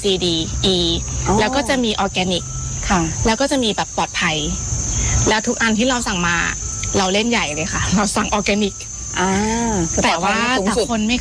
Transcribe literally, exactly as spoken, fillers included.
ซี ดี E แล้วก็จะมีออร์แกนิกค่ะแล้วก็จะมีแบบปลอดภัยแล้วทุกอันที่เราสั่งมาเราเล่นใหญ่เลยค่ะเราสั่งออร์แกนิกอ่าแต่ว่าแต่คนไม่